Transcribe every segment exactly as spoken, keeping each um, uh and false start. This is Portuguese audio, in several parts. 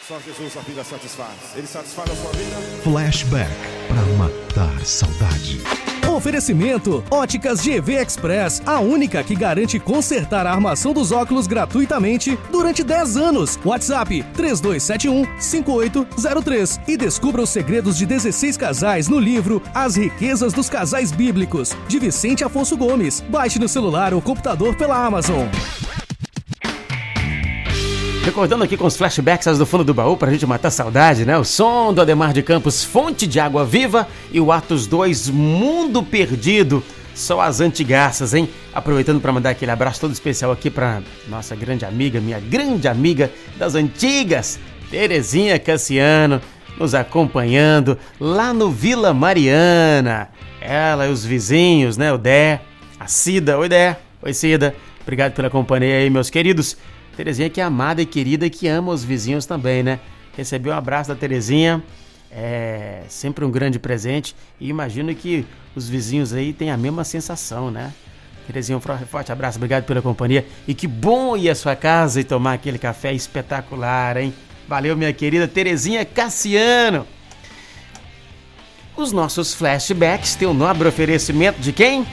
Só Jesus a vida satisfaz. Ele satisfaz a sua vida. Flashback para matar saudade. Oferecimento Óticas G V Express, a única que garante consertar a armação dos óculos gratuitamente durante dez anos. WhatsApp três dois sete um, cinco oito zero três e descubra os segredos de dezesseis casais no livro As Riquezas dos Casais Bíblicos, de Vicente Afonso Gomes. Baixe no celular ou computador pela Amazon. Recordando aqui com os flashbacks do fundo do baú pra gente matar saudade, né? O som do Ademar de Campos, Fonte de Água Viva, e o Atos dois, Mundo Perdido. Só as antigaças, hein? Aproveitando para mandar aquele abraço todo especial aqui pra nossa grande amiga, minha grande amiga das antigas, Terezinha Cassiano, nos acompanhando lá no Vila Mariana. Ela e os vizinhos, né? O Dé, a Cida. Oi, Dé. Oi, Cida. Obrigado pela companhia aí, meus queridos. Terezinha que é amada e querida e que ama os vizinhos também, né? Recebi um abraço da Terezinha, é sempre um grande presente, e imagino que os vizinhos aí têm a mesma sensação, né? Terezinha, um forte abraço, obrigado pela companhia, e que bom ir à sua casa e tomar aquele café espetacular, hein? Valeu, minha querida Terezinha Cassiano! Os nossos flashbacks têm o nobre oferecimento de quem?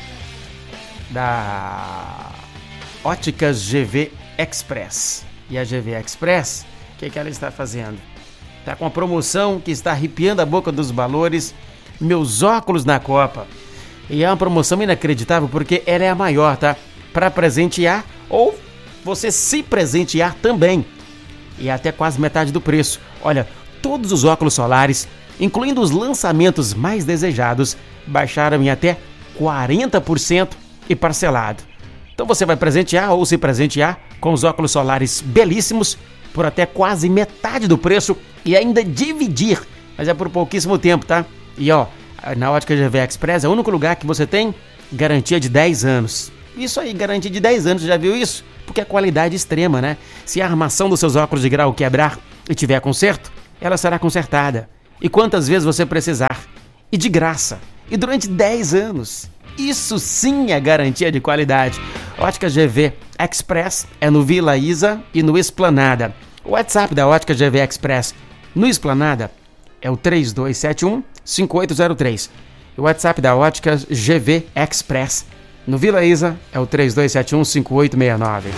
Da Óticas G V Express. E a G V Express, o que, que ela está fazendo? Está com uma promoção que está arrepiando a boca dos valores, meus óculos na Copa. E é uma promoção inacreditável porque ela é a maior, tá? Para presentear ou você se presentear também. E é até quase metade do preço. Olha, todos os óculos solares, incluindo os lançamentos mais desejados, baixaram em até quarenta por cento e parcelado. Então você vai presentear ou se presentear com os óculos solares belíssimos por até quase metade do preço e ainda dividir, mas é por pouquíssimo tempo, tá? E ó, na Ótica G V Express é o único lugar que você tem garantia de dez anos. Isso aí, garantia de dez anos, já viu isso? Porque é qualidade extrema, né? Se a armação dos seus óculos de grau quebrar e tiver conserto, ela será consertada. E quantas vezes você precisar. E de graça. E durante dez anos. Isso sim é garantia de qualidade. Ótica G V Express é no Vila Isa e no Esplanada. O WhatsApp da Ótica G V Express no Esplanada é o três dois sete um, cinco oito zero três. O WhatsApp da Ótica G V Express no Vila Isa é o três dois sete um, cinco oito seis nove.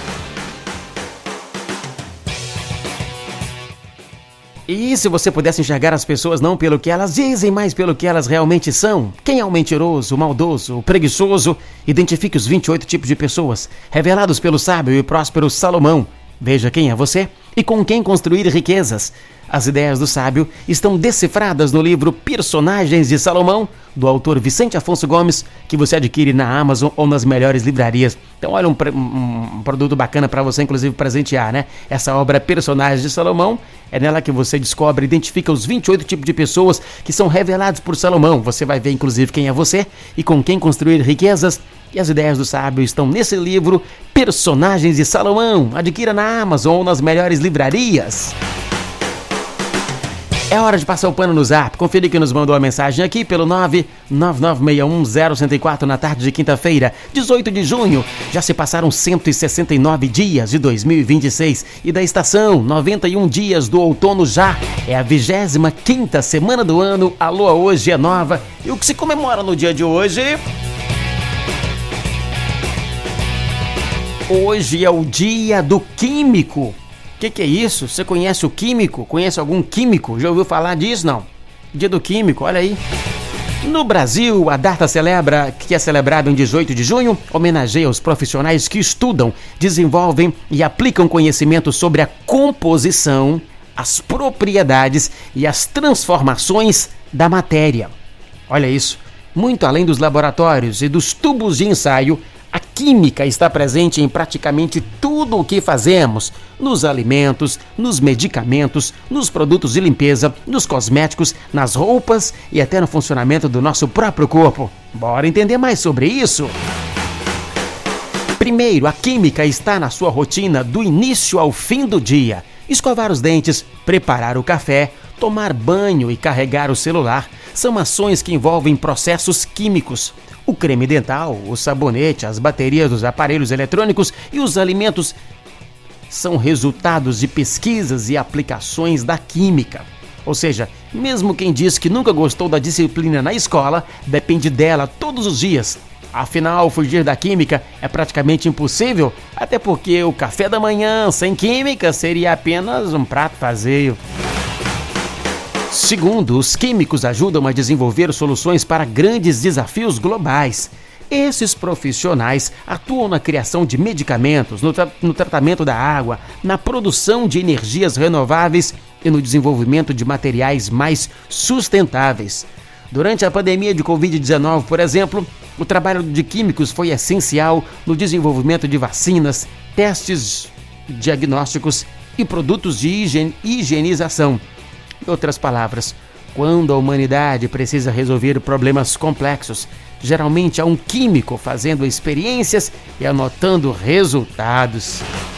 E se você pudesse enxergar as pessoas não pelo que elas dizem, mas pelo que elas realmente são? Quem é o mentiroso, o maldoso, o preguiçoso? Identifique os vinte e oito tipos de pessoas, revelados pelo sábio e próspero Salomão. Veja quem é você e com quem construir riquezas. As ideias do sábio estão decifradas no livro Personagens de Salomão, do autor Vicente Afonso Gomes, que você adquire na Amazon ou nas melhores livrarias. Então olha um, um, um produto bacana para você inclusive presentear, né? Essa obra Personagens de Salomão, é nela que você descobre e identifica os vinte e oito tipos de pessoas que são revelados por Salomão. Você vai ver inclusive quem é você e com quem construir riquezas. E as ideias do sábio estão nesse livro Personagens de Salomão. Adquira na Amazon ou nas melhores livrarias. É hora de passar o pano no Zap. Confira que nos mandou a mensagem aqui pelo nove nove nove seis um zero um zero quatro na tarde de quinta-feira, dezoito de junho. Já se passaram cento e sessenta e nove dias de dois mil e vinte e seis e da estação, noventa e um dias do outono já. É a vigésima quinta semana do ano. A lua hoje é nova. E o que se comemora no dia de hoje? Hoje é o dia do químico. O que, que é isso? Você conhece o químico? Conhece algum químico? Já ouviu falar disso? Não. Dia do químico, olha aí. No Brasil, a data celebra, que é celebrada em dezoito de junho, homenageia os profissionais que estudam, desenvolvem e aplicam conhecimento sobre a composição, as propriedades e as transformações da matéria. Olha isso. Muito além dos laboratórios e dos tubos de ensaio, a química está presente em praticamente tudo o que fazemos, nos alimentos, nos medicamentos, nos produtos de limpeza, nos cosméticos, nas roupas e até no funcionamento do nosso próprio corpo. Bora entender mais sobre isso? Primeiro, a química está na sua rotina do início ao fim do dia. Escovar os dentes, preparar o café, tomar banho e carregar o celular são ações que envolvem processos químicos. O creme dental, o sabonete, as baterias dos aparelhos eletrônicos e os alimentos são resultados de pesquisas e aplicações da química. Ou seja, mesmo quem diz que nunca gostou da disciplina na escola, depende dela todos os dias. Afinal, fugir da química é praticamente impossível, até porque o café da manhã sem química seria apenas um prato vazio. Segundo, os químicos ajudam a desenvolver soluções para grandes desafios globais. Esses profissionais atuam na criação de medicamentos, no, tra- no tratamento da água, na produção de energias renováveis e no desenvolvimento de materiais mais sustentáveis. Durante a pandemia de covid dezenove, por exemplo, o trabalho de químicos foi essencial no desenvolvimento de vacinas, testes diagnósticos e produtos de higiene, higienização. Em outras palavras, quando a humanidade precisa resolver problemas complexos, geralmente há um químico fazendo experiências e anotando resultados.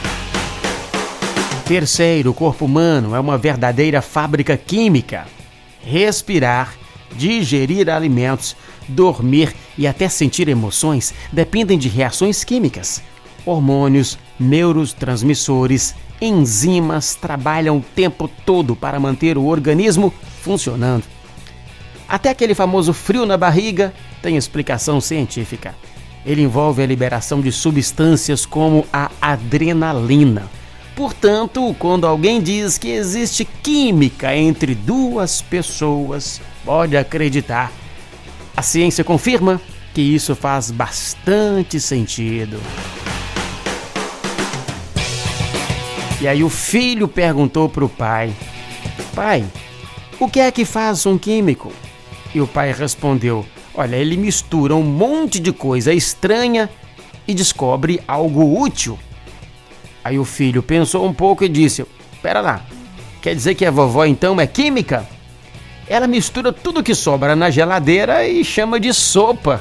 Terceiro, o corpo humano é uma verdadeira fábrica química. Respirar, digerir alimentos, dormir e até sentir emoções dependem de reações químicas. Hormônios, neurotransmissores, enzimas trabalham o tempo todo para manter o organismo funcionando. Até aquele famoso frio na barriga tem explicação científica. Ele envolve a liberação de substâncias como a adrenalina. Portanto, quando alguém diz que existe química entre duas pessoas, pode acreditar. A ciência confirma que isso faz bastante sentido. E aí o filho perguntou para o pai: pai, o que é que faz um químico? E o pai respondeu: olha, ele mistura um monte de coisa estranha e descobre algo útil. Aí o filho pensou um pouco e disse: pera lá, quer dizer que a vovó então é química? Ela mistura tudo que sobra na geladeira e chama de sopa.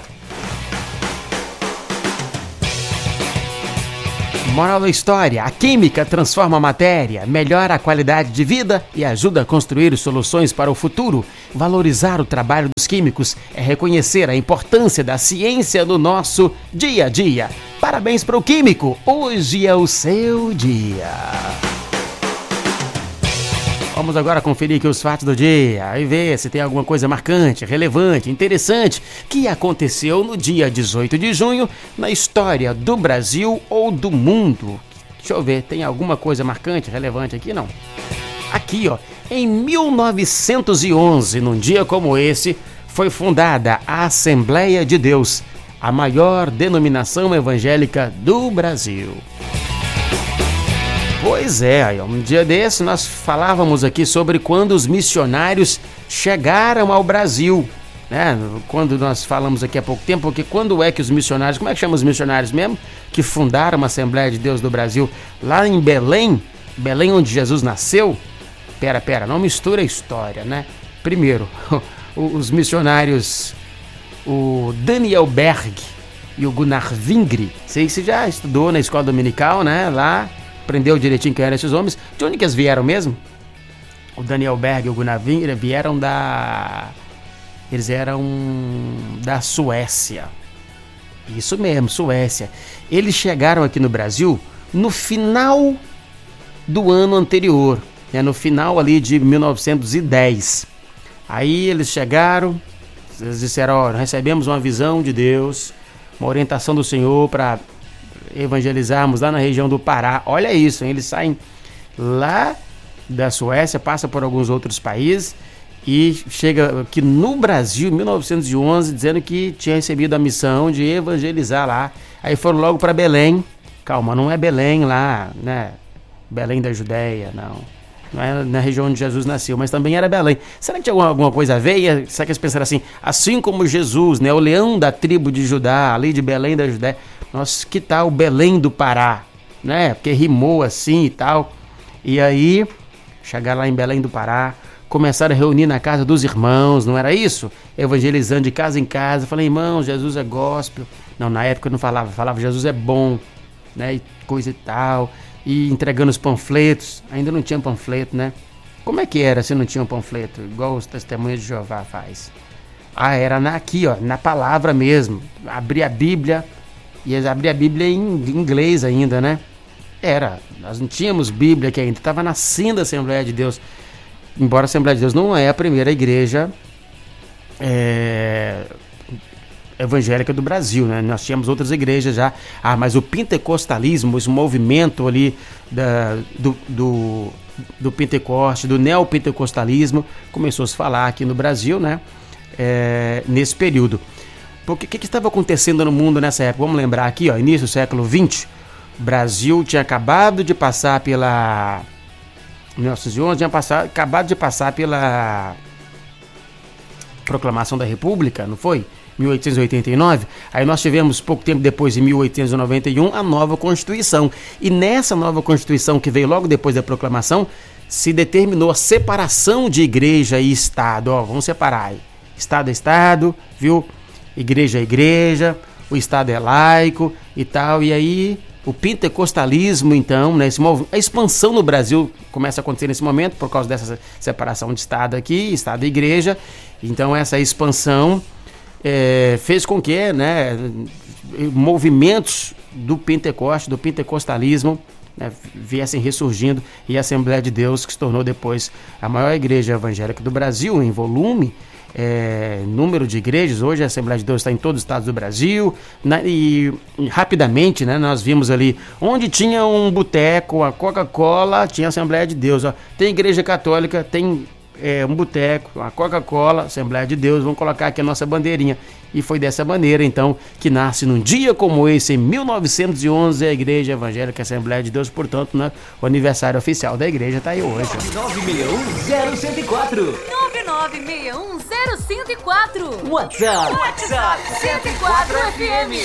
Moral da história: a química transforma a matéria, melhora a qualidade de vida e ajuda a construir soluções para o futuro. Valorizar o trabalho dos químicos é reconhecer a importância da ciência no nosso dia a dia. Parabéns para o químico, hoje é o seu dia. Vamos agora conferir aqui os fatos do dia e ver se tem alguma coisa marcante, relevante, interessante que aconteceu no dia dezoito de junho na história do Brasil ou do mundo. Deixa eu ver, tem alguma coisa marcante, relevante aqui? Não. Aqui, ó, em mil novecentos e onze, num dia como esse, foi fundada a Assembleia de Deus, a maior denominação evangélica do Brasil. Pois é, um dia desse nós falávamos aqui sobre quando os missionários chegaram ao Brasil, né? Quando nós falamos aqui há pouco tempo, porque quando é que os missionários, como é que chama os missionários mesmo, que fundaram a Assembleia de Deus do Brasil, lá em Belém, Belém onde Jesus nasceu? Pera, pera, não mistura a história, né? Primeiro, os missionários, o Daniel Berg e o Gunnar Vingre, sei que você já estudou na escola dominical, né? Lá aprendeu direitinho quem eram esses homens. De onde que eles vieram mesmo? O Daniel Berg e o Gunnar Vingre vieram da... Eles eram da Suécia. Isso mesmo, Suécia. Eles chegaram aqui no Brasil no final do ano anterior, né? No final ali de mil novecentos e dez. Aí eles chegaram, eles disseram: ó, recebemos uma visão de Deus, uma orientação do Senhor para evangelizarmos lá na região do Pará. Olha isso, hein? Eles saem lá da Suécia, passam por alguns outros países e chega aqui no Brasil em mil novecentos e onze dizendo que tinha recebido a missão de evangelizar lá. Aí foram logo para Belém. Calma, não é Belém lá, né? Belém da Judéia, não. Não é na região onde Jesus nasceu, mas também era Belém. Será que tinha alguma, alguma coisa a ver? Será que eles pensaram assim, assim como Jesus, né? O leão da tribo de Judá, ali de Belém da Judéia. Nossa, que tal Belém do Pará, né? Porque rimou assim e tal. E aí, chegaram lá em Belém do Pará, começaram a reunir na casa dos irmãos, não era isso? Evangelizando de casa em casa. Falei: irmãos, Jesus é gospel. Não, na época eu não falava, falava Jesus é bom, né? E coisa e tal. E entregando os panfletos. Ainda não tinha panfleto, né? Como é que era se não tinha um panfleto? Igual os testemunhos de Jeová faz. Ah, era na, aqui, ó, na palavra mesmo. Abrir a Bíblia. E abrir a Bíblia em inglês ainda, né? Era, nós não tínhamos Bíblia aqui ainda, estava nascendo a Assembleia de Deus. Embora a Assembleia de Deus não é a primeira igreja é, evangélica do Brasil, né? Nós tínhamos outras igrejas já. Ah, mas o pentecostalismo, esse movimento ali da, do, do, do Pentecoste, do neopentecostalismo, começou a se falar aqui no Brasil, né? É, nesse período. Porque o que, que estava acontecendo no mundo nessa época? Vamos lembrar aqui, ó, início do século vinte, o Brasil tinha acabado de passar pela... mil novecentos e onze, tinha passado, acabado de passar pela Proclamação da República, não foi? mil oitocentos e oitenta e nove. Aí nós tivemos, pouco tempo depois, em mil oitocentos e noventa e um, a nova Constituição. E nessa nova Constituição, que veio logo depois da Proclamação, se determinou a separação de igreja e Estado. Ó, vamos separar aí. Estado é Estado, viu? Igreja é igreja, o Estado é laico e tal. E aí o pentecostalismo, então, né, esse, a expansão no Brasil começa a acontecer nesse momento por causa dessa separação de Estado aqui, Estado e igreja. Então essa expansão é, fez com que, né, movimentos do Pentecoste, do pentecostalismo, né, viessem ressurgindo, e a Assembleia de Deus, que se tornou depois a maior igreja evangélica do Brasil em volume, É, número de igrejas. Hoje a Assembleia de Deus está em todos os estados do Brasil, na, e, e rapidamente, né, nós vimos ali onde tinha um boteco, a Coca-Cola, tinha a Assembleia de Deus. Ó. Tem igreja católica, tem é, um boteco, a Coca-Cola, Assembleia de Deus. Vamos colocar aqui a nossa bandeirinha. E foi dessa maneira, então, que nasce num dia como esse, em mil novecentos e onze, a Igreja Evangélica Assembleia de Deus. Portanto, né, o aniversário oficial da igreja está aí hoje. nove nove seis um zero um zero quatro. nove nove seis um zero cinco quatro. WhatsApp. WhatsApp cento e quatro F M.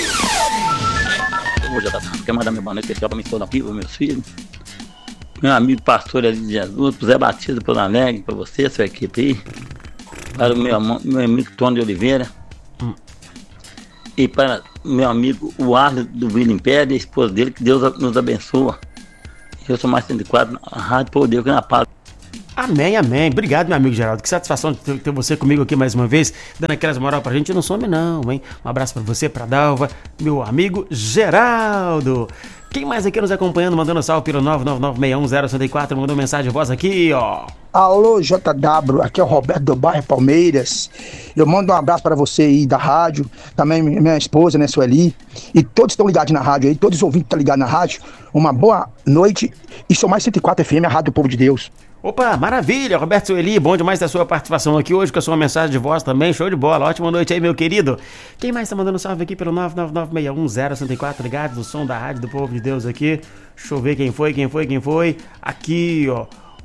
Ô, J K, quer mandar minha boa noite especial para minha esposa Piva, meus filhos? Meu amigo pastor ali de Jesus, Zé Batista Pelo Alegre, para você, sua equipe aí. Para o meu, meu amigo Tony de Oliveira. Hum. E para meu amigo o Arlo do Vila Império e a esposa dele, que Deus nos abençoa. Eu sou mais cento e quatro, a Rádio Poder, que na paz. Amém, amém. Obrigado, meu amigo Geraldo. Que satisfação de ter, ter você comigo aqui mais uma vez, dando aquelas moral pra gente. Não some não, hein? Um abraço pra você, pra Dalva, meu amigo Geraldo. Quem mais aqui nos acompanhando, mandando salve pelo nove nove nove seis um zero cinco quatro, mandou mensagem de voz aqui, ó. Alô, J W, aqui é o Roberto do bairro Palmeiras. Eu mando um abraço para você aí da rádio, também minha esposa, né, Sueli, e todos estão ligados na rádio aí, todos os ouvintes estão ligados na rádio. Uma boa noite, e sou mais cento e quatro F M, a Rádio do Povo de Deus. Opa, maravilha, Roberto Sueli, bom demais da sua participação aqui hoje com a sua mensagem de voz também, show de bola, ótima noite aí, meu querido. Quem mais tá mandando salve aqui pelo nove nove nove seis um zero cinco quatro, ligado no som da Rádio do Povo de Deus aqui? Deixa eu ver quem foi, quem foi, quem foi. Aqui, ó,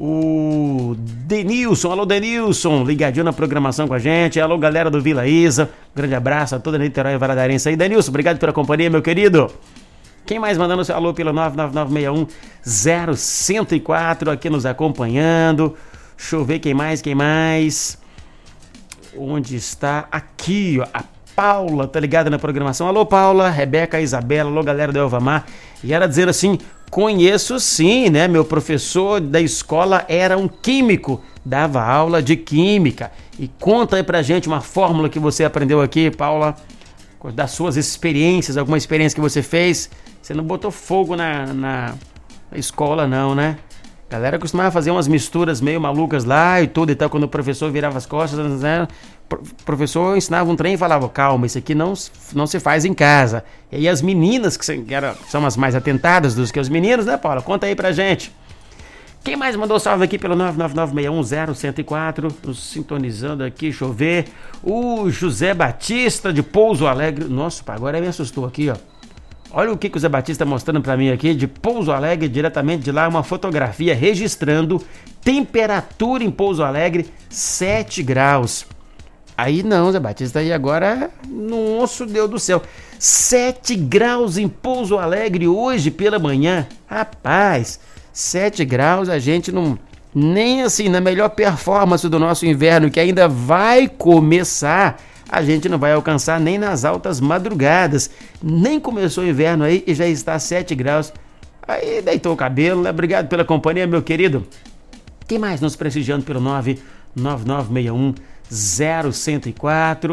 o Denilson, alô Denilson, ligadinho na programação com a gente. Alô galera do Vila Isa, grande abraço a toda a Niterói Valadarense aí. Denilson, obrigado pela companhia, meu querido. Quem mais mandando seu alô pelo nove nove nove seis um zero cinco quatro aqui nos acompanhando? Deixa eu ver quem mais, quem mais. Onde está? Aqui, ó, a Paula, tá ligada na programação. Alô Paula, Rebeca, Isabela, alô galera do Elvamar. E ela dizendo assim, conheço sim, né? Meu professor da escola era um químico, dava aula de química. E conta aí pra gente uma fórmula que você aprendeu aqui, Paula, das suas experiências, alguma experiência que você fez. Você não botou fogo na, na escola não, né? A galera costumava fazer umas misturas meio malucas lá e tudo e tal, quando o professor virava as costas, né? O professor ensinava um trem e falava, calma, isso aqui não, não se faz em casa. E aí as meninas, que são as mais atentadas dos que os meninos, né, Paula? Conta aí pra gente. Quem mais mandou salve aqui pelo nove nove nove seis um zero cinco quatro, nos sintonizando aqui, deixa eu ver. O José Batista de Pouso Alegre. Nossa, agora me assustou aqui, ó. Olha o que, que o Zé Batista está mostrando para mim aqui, de Pouso Alegre, diretamente de lá, uma fotografia registrando temperatura em Pouso Alegre, sete graus. Aí não, Zé Batista, aí agora, nosso Deus do céu, sete graus em Pouso Alegre hoje pela manhã. Rapaz, sete graus a gente não, nem assim, na melhor performance do nosso inverno, que ainda vai começar, a gente não vai alcançar nem nas altas madrugadas. Nem começou o inverno aí e já está sete graus. Aí deitou o cabelo, né? Obrigado pela companhia, meu querido. Quem mais nos prestigiando pelo nove nove nove seis um zero cinco quatro?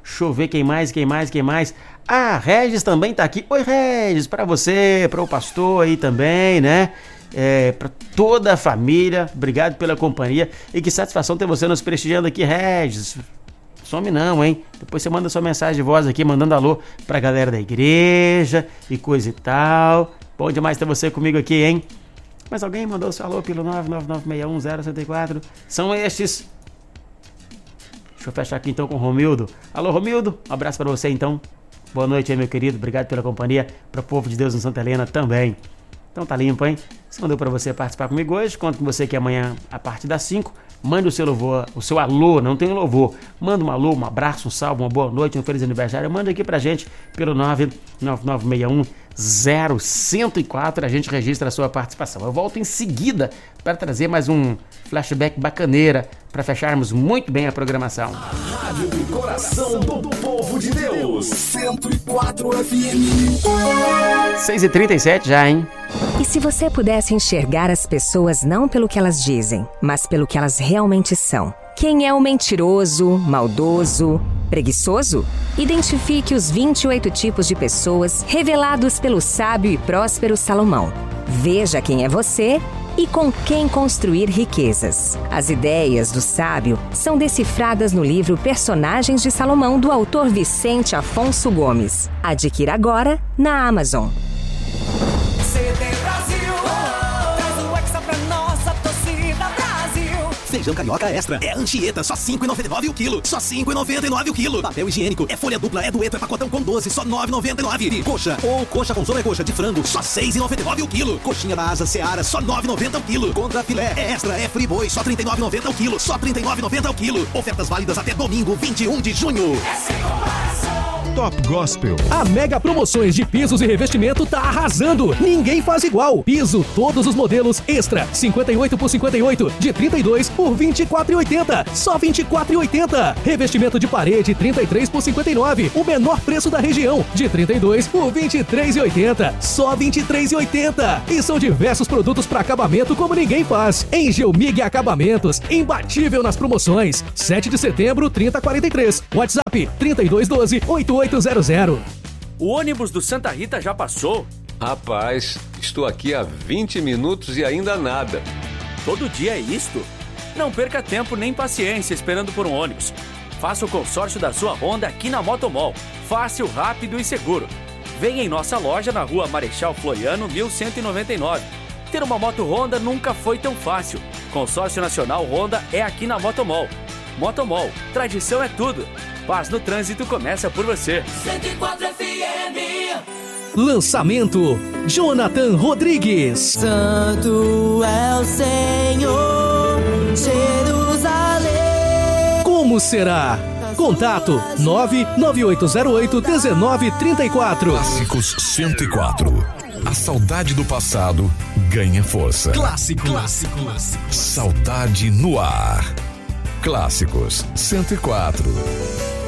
Deixa eu ver quem mais, quem mais, quem mais. Ah, Regis também tá aqui. Oi, Regis, pra você, para o pastor aí também, né? É, para toda a família, obrigado pela companhia e que satisfação ter você nos prestigiando aqui, Regis. Some não, hein? Depois você manda sua mensagem de voz aqui, mandando alô pra galera da igreja e coisa e tal. Bom demais ter você comigo aqui, hein? Mas alguém mandou seu alô pelo nove nove nove seis um zero zero quatro. São estes. Deixa eu fechar aqui então com o Romildo. Alô, Romildo, um abraço pra você então. Boa noite aí, meu querido. Obrigado pela companhia. Para o povo de Deus em Santa Helena também. Então tá limpo, hein? Se mandou para você participar comigo hoje, conto com você que amanhã, a partir das cinco, mande o seu louvor, o seu alô, não tem louvor. Manda um alô, um abraço, um salve, uma boa noite, um feliz aniversário. Manda aqui pra gente pelo nove nove nove seis um zero um zero quatro. A gente registra a sua participação. Eu volto em seguida para trazer mais um flashback bacaneira para fecharmos muito bem a programação. A Rádio do Coração do Povo de Deus, cento e quatro F M. seis e trinta e sete já, hein? E se você pudesse enxergar as pessoas não pelo que elas dizem, mas pelo que elas realmente são? Quem é o mentiroso, maldoso, preguiçoso? Identifique os vinte e oito tipos de pessoas revelados pelo sábio e próspero Salomão. Veja quem é você e com quem construir riquezas. As ideias do sábio são decifradas no livro Personagens de Salomão, do autor Vicente Afonso Gomes. Adquira agora na Amazon. C D Brasil, oh, traz o Hexa pra nossa torcida Brasil. Feijão carioca extra é Anchieta, só cinco reais e noventa e nove centavos o quilo. Só cinco reais e noventa e nove centavos o quilo. Papel higiênico é folha dupla, é dueto, é pacotão com doze, só nove reais e noventa e nove centavos. Coxa ou coxa com sobrecoxa de frango, só seis reais e noventa e nove centavos o quilo. Coxinha da asa Seara, só nove reais e noventa centavos o quilo. Contra filé é extra, é friboi, só trinta e nove reais e noventa centavos o quilo. Só trinta e nove reais e noventa centavos o quilo. Ofertas válidas até domingo, vinte e um de junho. Top Gospel. A Mega Promoções de pisos e revestimento tá arrasando. Ninguém faz igual. Piso, todos os modelos extra, cinquenta e oito por cinquenta e oito, de trinta e dois por vinte e quatro reais e oitenta centavos. Só vinte e quatro reais e oitenta centavos. Revestimento de parede, trinta e três por cinquenta e nove, o menor preço da região, de trinta e dois por vinte e três reais e oitenta centavos. Só vinte e três reais e oitenta centavos. E são diversos produtos para acabamento como ninguém faz. Em Geomig Acabamentos, imbatível nas promoções. sete de setembro, trinta quarenta e três. WhatsApp trinta e dois doze, oitenta e oito zero zero. O ônibus do Santa Rita já passou? Rapaz, estou aqui há vinte minutos e ainda nada. Todo dia é isto? Não perca tempo nem paciência esperando por um ônibus. Faça o consórcio da sua Honda aqui na Motomol. Fácil, rápido e seguro. Venha em nossa loja na rua Marechal Floriano, mil cento e noventa e nove. Ter uma moto Honda nunca foi tão fácil. Consórcio Nacional Honda é aqui na Motomol. Motomol, tradição é tudo. Paz no trânsito começa por você. cento e quatro F M. Lançamento: Jonathan Rodrigues. Santo é o Senhor, Jerusalém. Como será? Contato nove nove oito zero oito um nove três quatro. Clássicos cento e quatro. A saudade do passado ganha força. Clássicos. Clássicos. Saudade no ar. Clássicos cento e quatro.